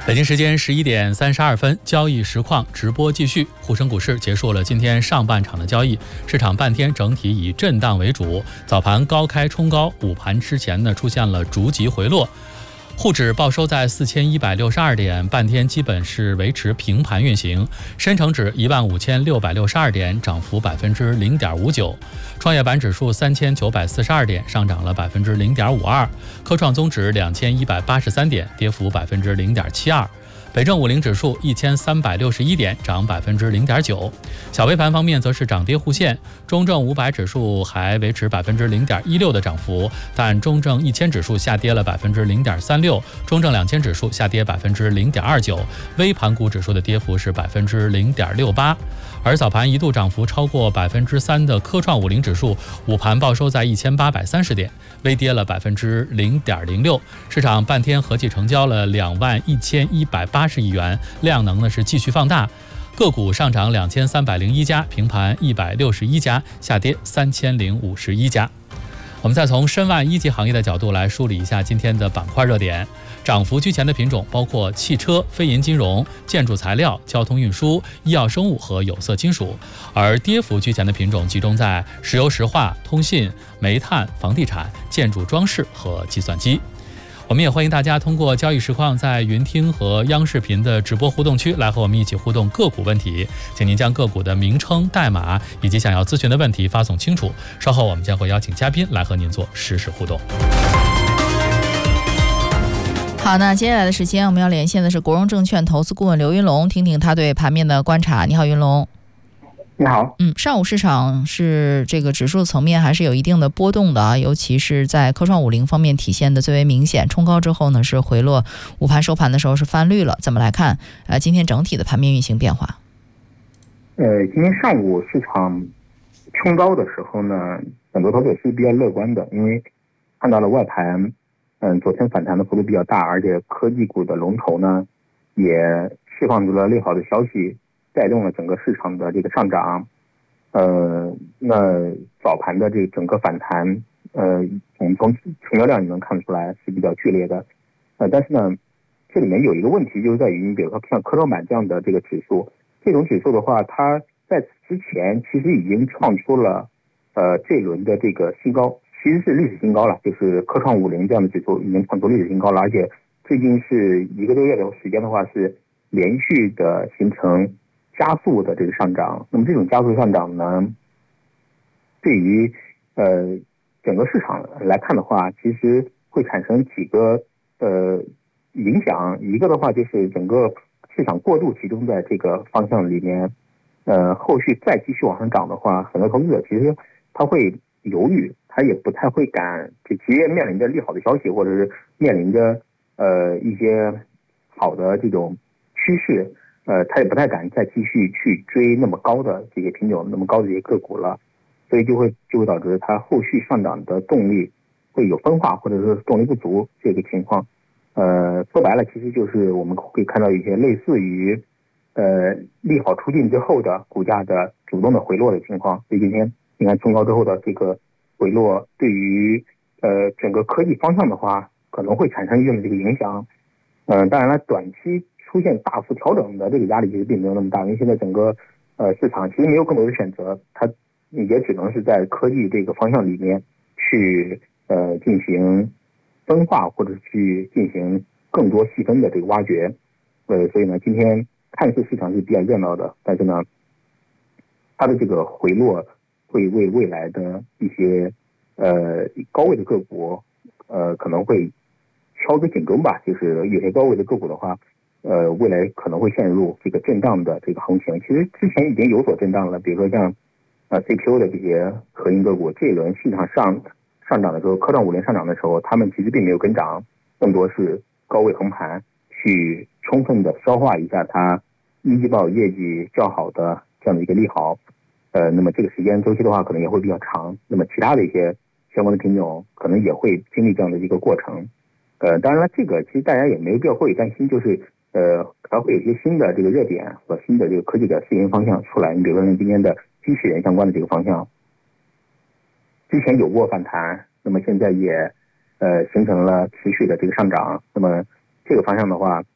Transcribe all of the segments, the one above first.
北京时间11点32分，交易实况直播继续。沪深股市结束了今天上半场的交易，市场半天整体以震荡为主，早盘高开冲高，午盘之前呢出现了逐级回落。沪指报收在4162点，半天基本是维持平盘运行。深成指15662点，涨幅0.59%。创业板指数3942点，上涨了0.52%。科创综指2183点，跌幅0.72%。北证50指数1361点，涨0.9%。小微盘方面则是涨跌互现，中证500指数还维持0.16%的涨幅，但中证1000指数下跌了0.36%，中证2000指数下跌0.29%，微盘股指数的跌幅是0.68%。而早盘一度涨幅超过3%的科创50指数，午盘报收在1830点，微跌了0.06%。市场半天合计成交了21180亿元，量能呢是继续放大。个股上涨2301家，平盘161家，下跌3051家。我们再从申万一级行业的角度来梳理一下今天的板块热点。涨幅居前的品种包括汽车、非银金融、建筑材料、交通运输、医药生物和有色金属，而跌幅居前的品种集中在石油石化、通信、煤炭、房地产、建筑装饰和计算机。我们也欢迎大家通过交易实况在云听和央视频的直播互动区来和我们一起互动个股问题，请您将个股的名称、代码以及想要咨询的问题发送清楚，稍后我们将会邀请嘉宾来和您做实时互动。 好，那接下来的时间我们要连线的是国荣证券投资顾问刘云龙，听听他对盘面的观察。你好，云龙。 你好。 上午市场是这个指数层面还是有一定的波动的啊，尤其是在科创50方面体现的最为明显，冲高之后呢是回落，午盘收盘的时候是翻绿了。怎么来看今天整体的盘面运行变化？ 今天上午市场冲高的时候呢，很多投资者是比较乐观的，因为看到了外盘昨天反弹的幅度比较大，而且科技股的龙头呢也释放出了利好的消息，带动了整个市场的这个上涨。那早盘的这个整个反弹，从成交量你能看出来是比较剧烈的。但是呢，这里面有一个问题，就是在于你比如说像科创板这样的这个指数，这种指数的话，它在此之前其实已经创出了这一轮的这个新高，其实是历史新高了，就是科创50这样的指数已经创出历史新高了，而且最近是1个多月的时间的话，是连续的形成加速的这个上涨。那么这种加速上涨呢，对于整个市场来看的话，其实会产生几个影响。一个的话就是整个市场过度集中在这个方向里面，后续再继续往上涨的话，很多投资者其实他会犹豫，他也不太会敢，就即便面临着利好的消息，或者是面临着一些好的这种趋势，他也不太敢再继续去追那么高的这些品种，那么高的这些个股了，所以就会导致它后续上涨的动力会有分化，或者是动力不足这个情况。说白了，其实就是我们会看到一些类似于利好出尽之后的股价的主动的回落的情况。所以今天你看冲高之后的这个回落，对于整个科技方向的话，可能会产生一定的这个影响。当然了，短期出现大幅调整的这个压力其实并没有那么大，因为现在整个市场其实没有更多的选择，它也只能是在科技这个方向里面去进行分化，或者去进行更多细分的这个挖掘。所以呢，今天看似市场是比较热闹的，但是呢，它的这个回落会为未来的一些高位的个股可能会敲个警钟吧，就是有些高位的个股的话，未来可能会陷入这个震荡的这个行情。其实之前已经有所震荡了，比如说像CPU 的这些核心个股，这一轮市场上涨的时候，科创50上涨的时候，他们其实并没有跟涨，更多是高位横盘，去充分的消化一下它一季报业绩较好的这样的一个利好。那么这个时间周期的话，可能也会比较长。那么其他的一些相关的品种，可能也会经历这样的一个过程。当然了，这个其实大家也没有必要过于担心，就是还会有一些新的这个热点和新的这个科技的试验方向出来。你比如说今天的机器人相关的这个方向，之前有过反弹，那么现在也形成了持续的这个上涨。那么这个方向的话，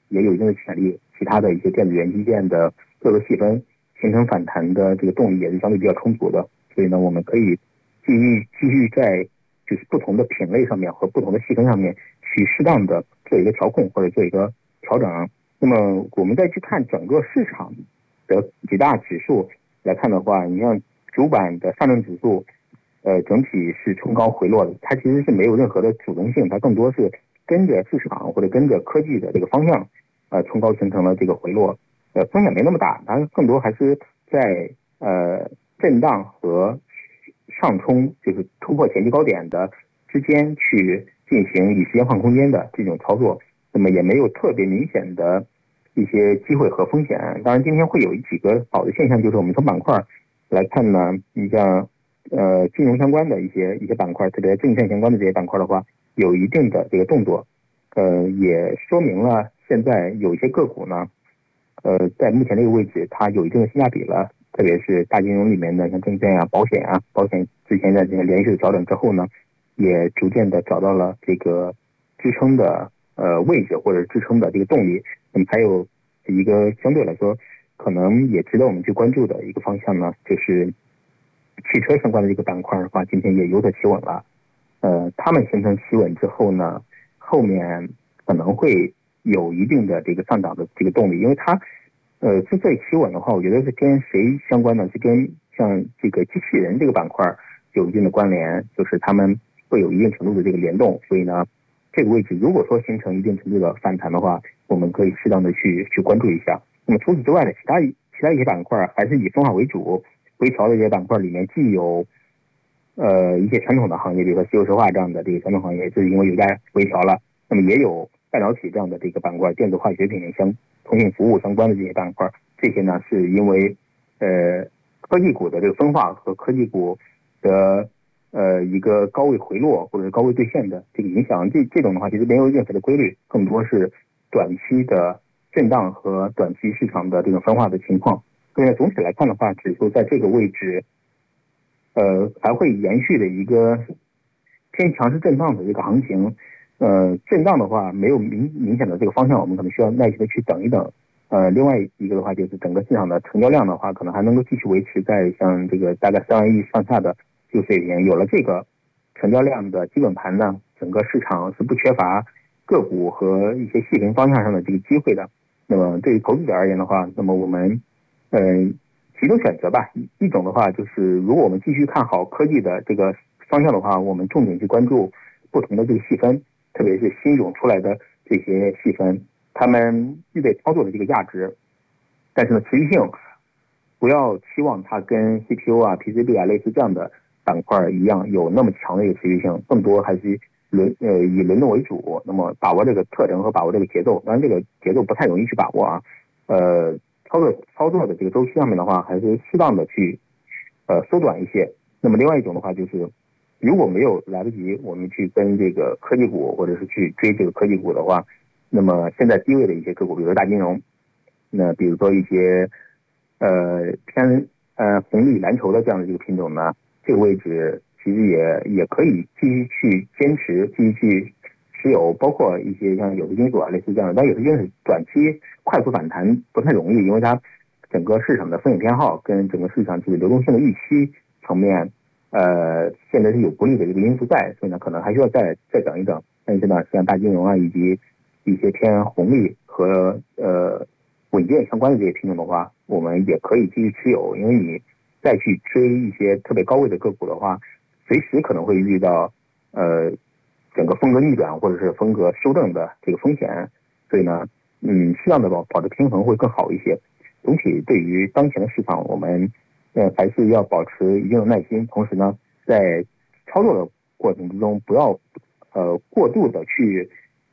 也有一定的潜力，其他的一些电子元器件的各个细分形成反弹的这个动力也是相对比较充足的，所以呢，我们可以继续在就是不同的品类上面和不同的细分上面去适当的做一个调控或者做一个调整。那么我们再去看整个市场的几大指数来看的话，你像主板的上证指数，整体是冲高回落的，它其实是没有任何的主动性，它更多是跟着市场或者跟着科技的这个方向，冲高形成了这个回落，风险没那么大，它更多还是在震荡和上冲，就是突破前期高点的之间去进行以时间换空间的这种操作，那么也没有特别明显的一些机会和风险。当然今天会有几个好的现象，就是我们从板块来看呢，你像金融相关的一些板块，特别证券相关的这些板块的话，有一定的这个动作，也说明了现在有一些个股呢，在目前这个位置它有一定的性价比了，特别是大金融里面的像证券啊、保险之前在这个连续的调整之后呢，也逐渐的找到了这个支撑的位置或者支撑的这个动力。那么还有一个相对来说可能也值得我们去关注的一个方向呢，就是汽车相关的这个板块的话，今天也有所企稳了。他们形成企稳之后呢，后面可能会有一定的这个上涨的这个动力，因为它之所以企稳的话，我觉得是跟谁相关呢？是跟像这个机器人这个板块有一定的关联，就是他们会有一定程度的这个联动，所以呢，这个位置如果说形成一定程度的反弹的话，我们可以适当的去关注一下。那么除此之外的其他一些板块还是以分化为主，回调的这些板块里面既有一些传统的行业，比如说石油石化这样的这个传统行业，就是因为油价回调了，那么也有半导体这样的这个板块，电子化学品通信服务相关的这些板块，这些呢是因为科技股的这个分化和科技股的一个高位回落或者是高位兑现的这个影响，这种的话其实没有任何的规律，更多是短期的震荡和短期市场的这种分化的情况。所以总体来看的话，指数在这个位置还会延续的一个偏强势震荡的这个行情。震荡的话没有明显的这个方向，我们可能需要耐心的去等一等。另外一个的话，就是整个市场的成交量的话，可能还能够继续维持在像这个大概3万亿上下的这个水平。有了这个成交量的基本盘呢，整个市场是不缺乏个股和一些细分方向上的这个机会的。那么对于投资者而言的话，那么我们几种选择吧。一种的话就是，如果我们继续看好科技的这个方向的话，我们重点去关注不同的这个细分，特别是新涌出来的这些细分，他们具备操作的这个价值，但是呢，持续性不要期望它跟 CPU 啊、PCB 啊类似这样的板块一样有那么强的一个持续性，更多还是以轮动为主。那么把握这个特征和把握这个节奏，当然这个节奏不太容易去把握啊。操作的这个周期上面的话，还是适当的去缩短一些。那么另外一种的话就是，如果没有来得及我们去跟这个科技股或者是去追这个科技股的话，那么现在低位的一些个股，比如说大金融，那比如说一些偏红利蓝筹的这样的这个品种呢，这个位置其实也可以继续去坚持，继续去持有，包括一些像有色金属啊类似这样的。但有色金属短期快速反弹不太容易，因为它整个市场的风险偏好跟整个市场这个流动性的预期层面现在是有不利的这个因素在，所以呢可能还需要再等一等。但是呢，像大金融啊以及一些偏红利和稳健相关的这些品种的话，我们也可以继续持有，因为你再去追一些特别高位的个股的话，随时可能会遇到整个风格逆转或者是风格修正的这个风险，所以呢适当的保持平衡会更好一些。总体对于当前的市场，我们还是要保持一定的耐心，同时呢在操作的过程之中不要过度的去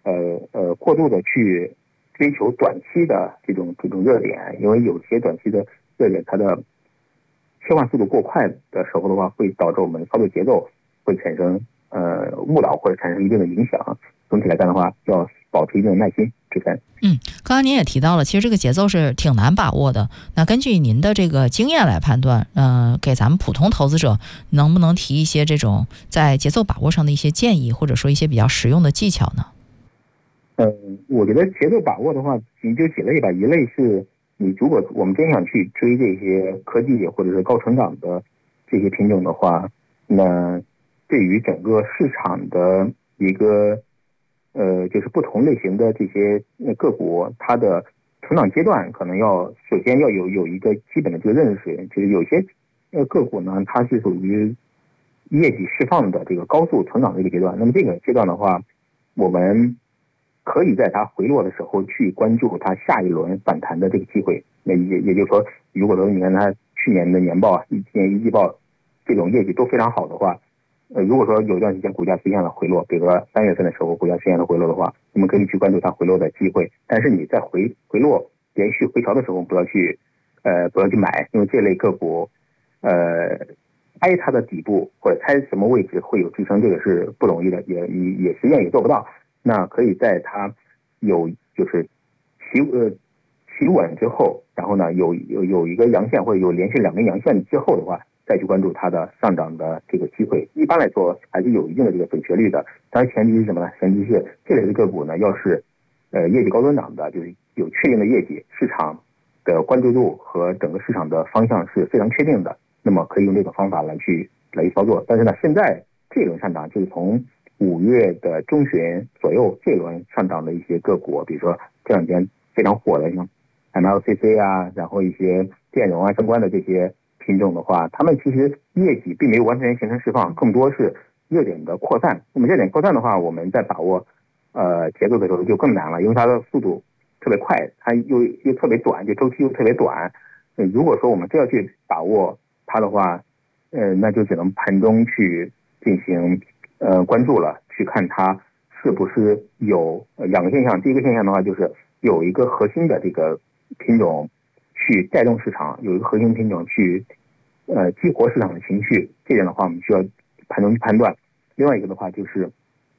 追求短期的这种热点，因为有些短期的热点它的切换速度过快的时候的话，会导致我们的操作节奏会产生误导或者产生一定的影响。总体来看的话，要保持一定的耐心。 刚刚您也提到了，其实这个节奏是挺难把握的。那根据您的这个经验来判断，给咱们普通投资者能不能提一些这种在节奏把握上的一些建议，或者说一些比较实用的技巧呢？ 我觉得节奏把握的话，就几类吧。一类是你如果我们真想去追这些科技或者是高成长的这些品种的话，那对于整个市场的一个就是不同类型的这些个股，它的成长阶段可能首先要有一个基本的这个认识，就是有些个股呢，它是属于业绩释放的这个高速成长的一个阶段。那么这个阶段的话，我们可以在它回落的时候去关注它下一轮反弹的这个机会。那也就是说，如果说你看它去年的年报啊、一季报这种业绩都非常好的话，如果说有一段时间股价出现了回落，比如说3月份的时候股价出现了回落的话，我们可以去关注它回落的机会。但是你在回落连续回调的时候，不要去买，因为这类个股，猜它的底部或者猜什么位置会有支撑，这个是不容易的，也实验也做不到。那可以在它就是企稳之后，然后呢有一个阳线或者有连续2根阳线之后的话，再去关注它的上涨的这个机会。一般来说还是有一定的这个准确率的。当然前提是什么呢？前提是这类的个股呢，要是业绩高增长的，就是有确定的业绩，市场的关注度和整个市场的方向是非常确定的，那么可以用这种方法来去操作。但是呢，现在这轮上涨就是从5月的中旬左右这轮上涨的一些个股，比如说这两天非常火的像 MLCC 啊，然后一些电容啊相关的这些品种的话，他们其实业绩并没有完全形成释放，更多是热点的扩散。那么热点扩散的话，我们在把握节奏的时候就更难了，因为它的速度特别快，它又特别短，就周期又特别短。如果说我们真要去把握它的话，那就只能盘中去进行关注了，去看它是不是有2个现象。第一个现象的话，就是有一个核心的这个品种去带动市场，有一个核心品种去激活市场的情绪，这点的话我们需要盘中去判断。另外一个的话就是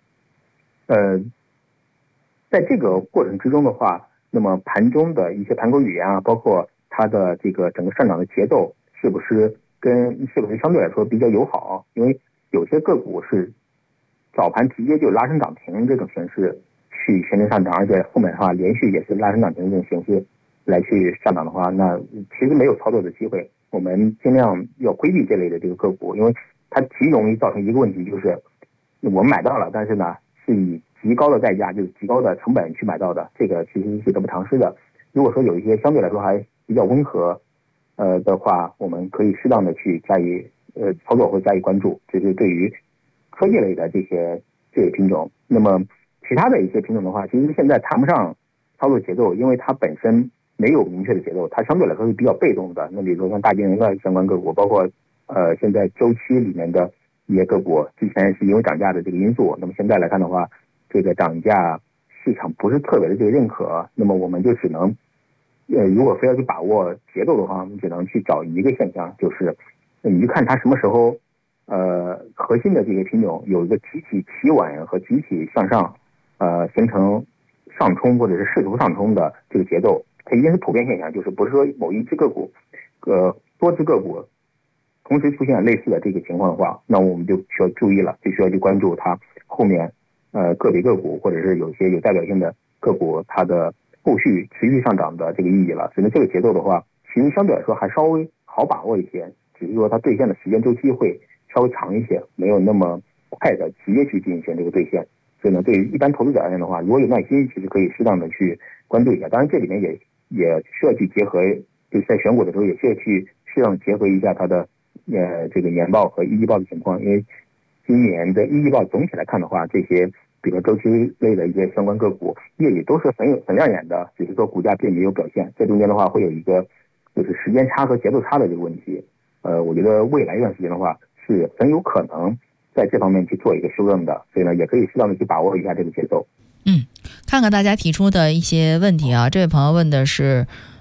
在这个过程之中的话，那么盘中的一些盘口语言啊，包括它的这个整个上涨的节奏是不是相对来说比较友好？因为有些个股是早盘直接就拉升涨停这种形式去形成上涨，而且后面的话连续也是拉升涨停这种形式来去上涨的话，那其实没有操作的机会。我们尽量要规避这类的这个个股，因为它极容易造成一个问题，就是我们买到了，但是呢是以极高的代价，就是极高的成本去买到的，这个其实是得不偿失的。如果说有一些相对来说还比较温和的话，我们可以适当的去加以操作或加以关注，这是对于科技类的这些品种。那么其他的一些品种的话，其实现在谈不上操作节奏，因为它本身没有明确的节奏，它相对来说是比较被动的。那比如说像大金融的相关个股，包括现在周期里面的一些个股，之前是因为涨价的这个因素，那么现在来看的话，这个涨价市场不是特别的这个认可，那么我们就只能如果非要去把握节奏的话，我们只能去找一个现象，就是你去看它什么时候核心的这个品种有一个集体企稳和集体向上形成上冲或者是试图上冲的这个节奏，它一定是普遍现象，就是不是说某一只个股多只个股同时出现类似的这个情况的话，那我们就需要注意了，就需要去关注它后面个别个股或者是有些有代表性的个股它的后续持续上涨的这个意义了。所以这个节奏的话，其实相对来说还稍微好把握一些，只是说它兑现的时间周期会稍微长一些，没有那么快的直接去进行这个兑现。所以呢，对于一般投资者而言的话，如果有耐心，其实可以适当的去关注一下。当然这里面也需要去结合，就是在选股的时候也需要去适当结合一下它的这个年报和一季报的情况，因为今年的一季报总体来看的话，这些比如周期类的一些相关个股业绩都是很亮眼的，只是说股价并没有表现。这中间的话会有一个就是时间差和节奏差的这个问题。我觉得未来一段时间的话是很有可能在这方面去做一个修正的，所以呢，也可以适当的去把握一下这个节奏。 看看大家提出的一些问题啊。这位朋友问的是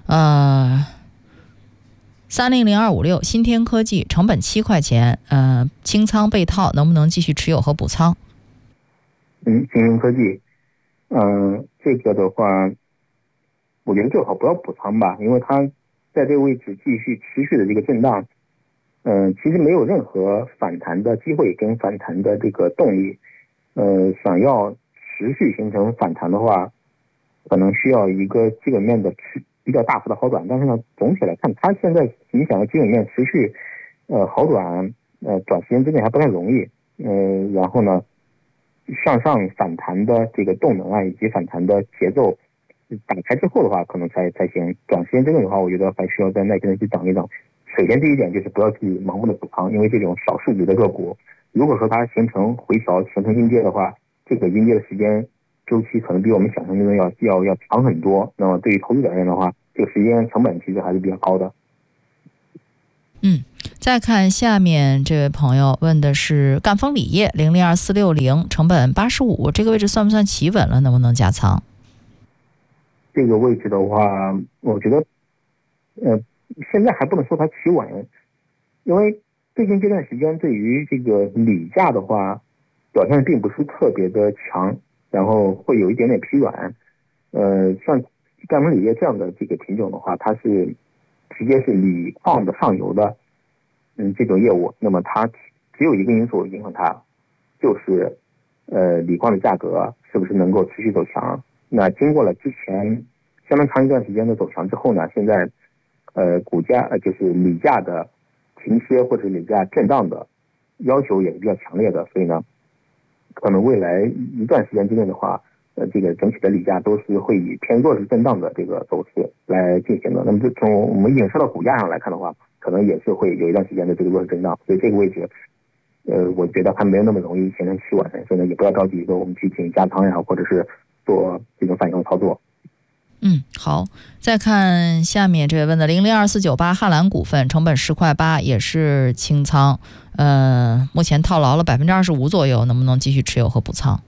300256新天科技成本7块钱，清仓被套，能不能继续持有和补仓？ 新天科技，这个的话，我觉得最好不要补仓吧，因为它在这个位置继续持续的这个震荡，其实没有任何反弹的机会跟反弹的这个动力，想要持续形成反弹的话，可能需要一个基本面的比较大幅的好转。但是呢，总体来看，它现在影响的基本面持续好转，短时间之内还不太容易。然后呢，向上反弹的这个动能啊，以及反弹的节奏打开之后的话，可能才行。短时间之内的话，我觉得还需要再耐心的去等一等。首先第一点就是不要去盲目的补仓，因为这种少数值的个股，如果说它形成回调、形成阴跌的话，这个阴跌的时间周期可能比我们想象中要长很多。那么对于投资者而言的话，这个时间成本其实还是比较高的。 再看下面这位朋友问的是赣锋锂业002460，成本85，这个位置算不算企稳了？能不能加仓？ 这个位置的话，我觉得现在还不能说它企稳，因为最近这段时间对于这个锂价的话表现并不是特别的强，然后会有一点点疲软。像赣锋锂业这样的这个品种的话，它是直接是锂矿的上游的这种业务，那么它只有一个因素影响它，就是锂矿的价格是不是能够持续走强。那经过了之前相当长一段时间的走强之后呢，现在股价就是锂价的停歇或者锂价震荡的要求也是比较强烈的，所以呢，可能未来一段时间之内的话，这个整体的锂价都是会以偏弱势震荡的这个走势来进行的。那么就从我们影射到股价上来看的话，可能也是会有一段时间的这个弱势震荡，所以这个位置我觉得还没有那么容易形成企稳，所以呢也不要着急说我们去进行加仓呀，或者是做这种反向操作。 好，再看下面这位问的002498汉兰股份，成本10.8块，也是清仓，目前套牢了25%左右，能不能继续持有和补仓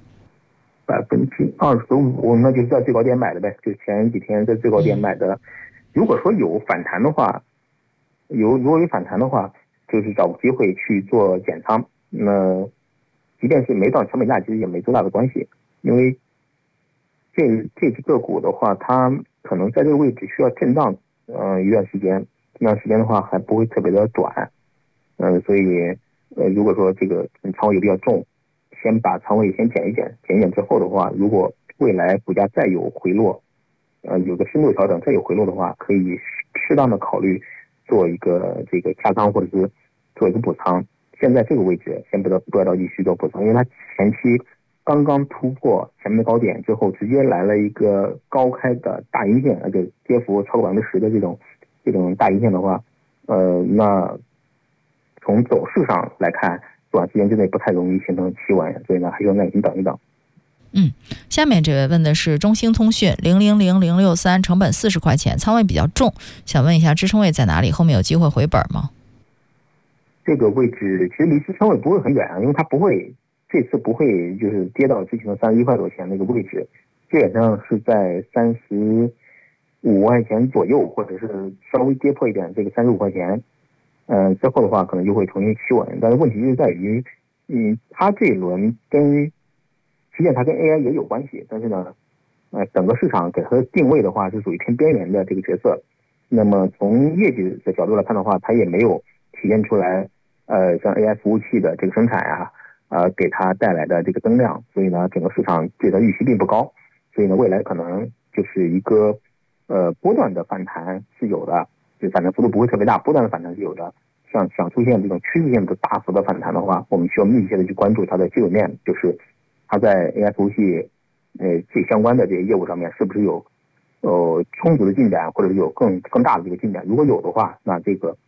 ？25%，那就是在最高点买的呗，就前几天在最高点买的。如果说有反弹的话，如果有反弹的话，就是找机会去做减仓。那即便是没到成本价，其实也没多大的关系，因为这只个股的话，它可能在这个位置需要震荡一段时间，这段时间的话还不会特别的短。所以如果说这个仓位有比较重，先把仓位先减一减之后的话，如果未来股价再有回落，有个深度调整再有回落的话，可以适当的考虑做一个这个加仓或者是做一个补仓。现在这个位置先不要着急去做补仓，因为它前期刚刚突破前面的高点之后，直接来了一个高开的大阴线，而且跌幅超过10%的这种大阴线的话，那从走势上来看，短时间之内不太容易形成企稳，所以呢还是要耐心等一等。 下面这位问的是中兴通讯000063，成本40块钱，仓位比较重，想问一下支撑位在哪里？后面有机会回本吗？ 这个位置其实离支撑位不会很远，因为它这次不会就是跌到之前的31块多钱那个位置，基本上是在35块钱左右，或者是稍微跌破一点这个35块钱，之后的话可能就会重新企稳。但是问题就在于，它这一轮实际上它跟 AI 也有关系，但是呢，整个市场给它的定位的话是属于偏边缘的这个角色。那么从业绩的角度来看的话，它也没有体现出来，像 AI 服务器的这个生产呀，给它带来的这个增量，所以呢，整个市场对它预期并不高，所以呢，未来可能就是一个波段的反弹是有的，就反弹幅度不会特别大，波段的反弹是有的。想出现这种趋势性的大幅的反弹的话，我们需要密切的去关注它的基本面，就是它在 AI 服务器这相关的这些业务上面是不是有充足的进展，或者是有更大的这个进展。如果有的话，那这个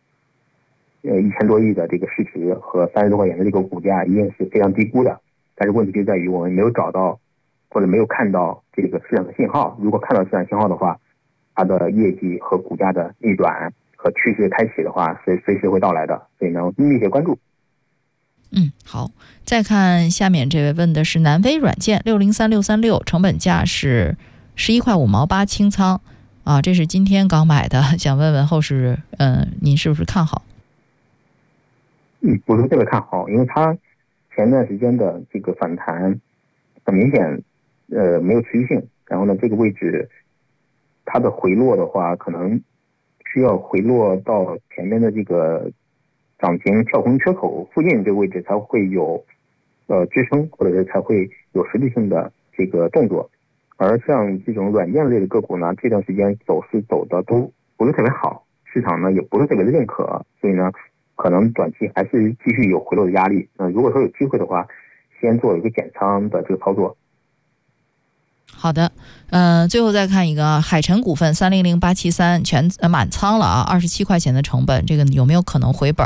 1000多亿的这个市值和30多块钱的这个股价一定是非常低估的。但是问题就在于我们没有找到或者没有看到这个市场的信号。如果看到市场信号的话，它的业绩和股价的逆转和趋势开启的话，随时会到来的，所以呢，密切关注。 好，再看下面这位问的是南非软件603636，成本价是11块5毛8，清仓啊，这是今天刚买的，想问问后市，您是不是看好？ 不是特别看好，因为它前段时间的这个反弹很明显，没有持续性。然后呢，这个位置它的回落的话，可能需要回落到前面的这个涨停跳空缺口附近这个位置才会有支撑，或者是才会有实质性的这个动作。而像这种软件类的个股呢，这段时间走势走的都不是特别好，市场呢也不是特别的认可，所以呢可能短期还是继续有回落的压力。如果说有机会的话，先做一个减仓的这个操作。 好的，最后再看一个海辰股份300873全满仓了啊，27块钱的成本，这个有没有可能回本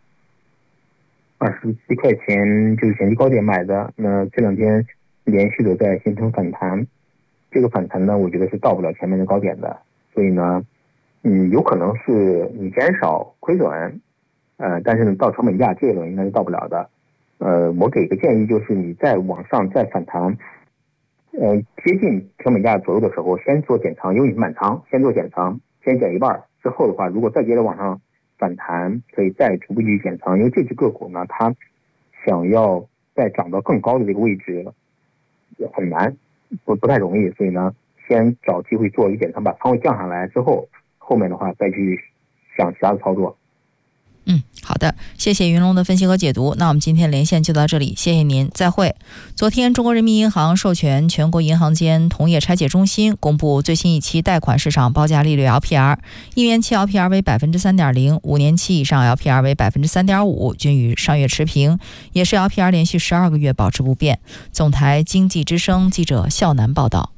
？27块钱就是前期高点买的，那这两天连续的在形成反弹，这个反弹呢，我觉得是到不了前面的高点的，所以呢，有可能是你减少亏损，但是呢，到成本价这一轮应该是到不了的。我给个建议，就是你在往上再反弹，接近成本价左右的时候，先做减仓，因为你是满仓，先做减仓，先减一半，之后的话，如果再接着往上反弹，可以再逐步去减仓，因为这只个股呢，它想要再涨到更高的这个位置很难，不太容易，所以呢，先找机会做一个减仓，把仓位降下来之后，后面的话再去想其他的操作。 好的，谢谢云龙的分析和解读。那我们今天连线就到这里，谢谢您，再会。昨天，中国人民银行授权全国银行间同业拆借中心公布最新一期贷款市场报价利率 LPR， 1年期 LPR 为 3.0%， 5年期以上 LPR 为 3.5%， 均与上月持平，也是 LPR 连续12个月保持不变。总台经济之声记者孝南报道。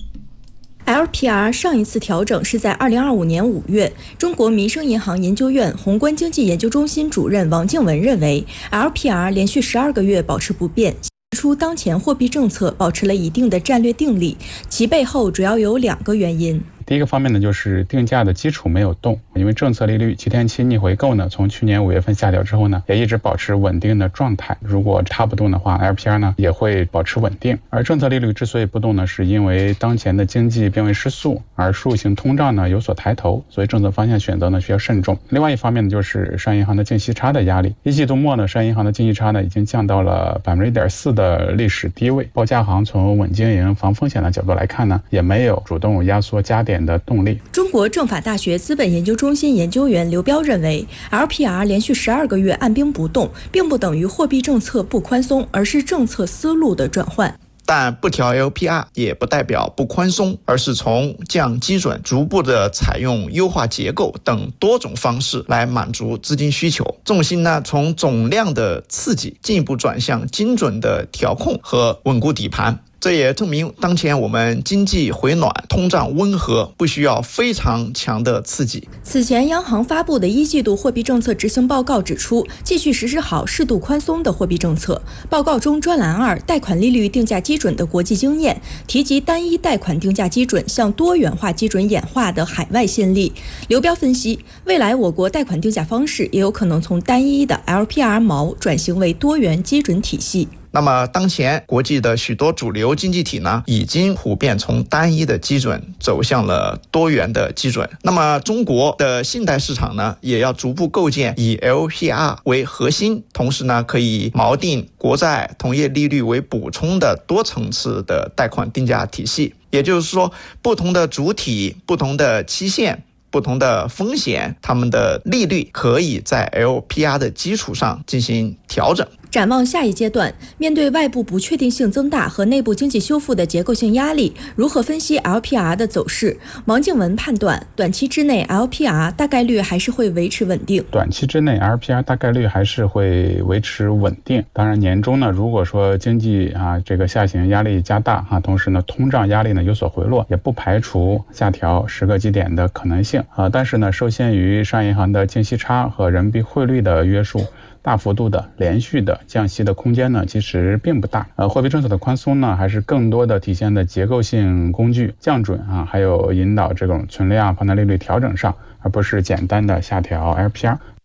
LPR 上一次调整是在2025年5月，中国民生银行研究院宏观经济研究中心主任王静文认为 ，LPR 连续12个月保持不变，指出当前货币政策保持了一定的战略定力，其背后主要有2个原因。 第一个方面呢，就是定价的基础没有动，因为政策利率7天期逆回购呢，从去年5月份下调之后呢，也一直保持稳定的状态。如果它不动的话 ，LPR 呢也会保持稳定。而政策利率之所以不动呢，是因为当前的经济变为失速，而输入性通胀呢有所抬头，所以政策方向选择呢需要慎重。另外一方面呢，就是商业银行的净息差的压力。一季度末呢，商业银行的净息差呢已经降到了 1.4% 的历史低位。报价行从稳经营、防风险的角度来看呢，也没有主动压缩加点的动力。 中国政法大学资本研究中心研究员刘彪认为 ，LPR 连续12个月按兵不动，并不等于货币政策不宽松，而是政策思路的转换。 但不调 LPR 也不代表不宽松，而是从降基准、逐步的采用优化结构等多种方式来满足资金需求。重心呢，从总量的刺激进一步转向精准的调控和稳固底盘。这也证明当前我们经济回暖，通胀温和，不需要非常强的刺激。 此前央行发布的一季度货币政策执行报告指出，继续实施好适度宽松的货币政策。报告中专栏2贷款利率定价基准的国际经验，提及单一贷款定价基准向多元化基准演化的海外先例。刘彪分析，未来我国贷款定价方式也有可能从单一的 LPR 锚转型为多元基准体系。 那么当前国际的许多主流经济体呢，已经普遍从单一的基准走向了多元的基准。那么中国的信贷市场呢，也要逐步构建以 LPR 为核心，同时呢可以锚定国债同业利率为补充的多层次的贷款定价体系。也就是说，不同的主体、不同的期限、不同的风险，他们的利率可以在 LPR 的基础上进行调整。 展望下一阶段，面对外部不确定性增大和内部经济修复的结构性压力，如何分析 LPR 的走势？王静文判断，短期之内 LPR 大概率还是会维持稳定。 短期之内 LPR 大概率还是会维持稳定。当然年中呢，如果说经济这个下行压力加大同时呢通胀压力呢有所回落，也不排除下调10个基点的可能性但是呢，受限于商业银行的净息差和人民币汇率的约束，大幅度的连续的降息的空间呢其实并不大。货币政策的宽松呢还是更多的体现的结构性工具降准还有引导这种存量放贷利率调整上，而不是简单的下调 LPR。